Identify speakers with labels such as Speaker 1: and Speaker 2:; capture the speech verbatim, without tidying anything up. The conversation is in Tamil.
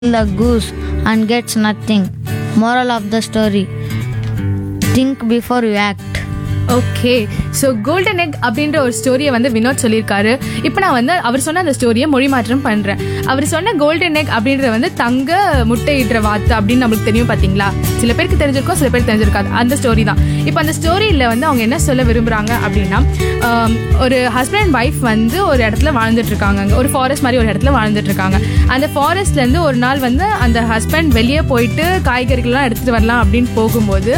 Speaker 1: the goose and gets nothing. Moral of the story: think before you act.
Speaker 2: Okay, so golden egg அப்படின்ற ஒரு ஸ்டோரியை வந்து வினோத் சொல்லியிருக்காரு. இப்போ நான் வந்து அவர் சொன்ன அந்த ஸ்டோரியை மொழி மாற்றம் பண்ணுறேன். அவர் சொன்ன கோல்டன் எக் அப்படின்றது வந்து தங்க முட்டையிடுற வாத்து அப்படின்னு நம்மளுக்கு தெரியும் பார்த்தீங்களா? சில பேருக்கு தெரிஞ்சிருக்கோம், சில பேருக்கு தெரிஞ்சிருக்காது. அந்த ஸ்டோரி தான். இப்போ அந்த ஸ்டோரியில் வந்து அவங்க என்ன சொல்ல விரும்புகிறாங்க அப்படின்னா, ஒரு ஹஸ்பண்ட் அண்ட் ஒய்ஃப் வந்து ஒரு இடத்துல வாழ்ந்துட்டு இருக்காங்க. ஒரு ஃபாரஸ்ட் மாதிரி ஒரு இடத்துல வாழ்ந்துட்டு இருக்காங்க. அந்த ஃபாரஸ்ட்லேருந்து ஒரு நாள் வந்து அந்த ஹஸ்பண்ட் வெளியே போயிட்டு காய்கறிகள்லாம் எடுத்துகிட்டு வரலாம் அப்படின்னு போகும்போது